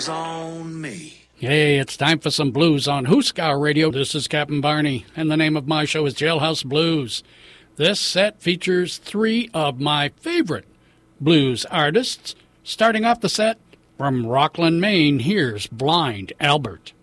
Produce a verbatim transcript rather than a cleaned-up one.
On me. Hey, it's time for some blues on Huskar Radio. This is Captain Barney, and the name of my show is Jailhouse Blues. This set features three of my favorite blues artists. Starting off the set from Rockland, Maine, here's Blind Albert.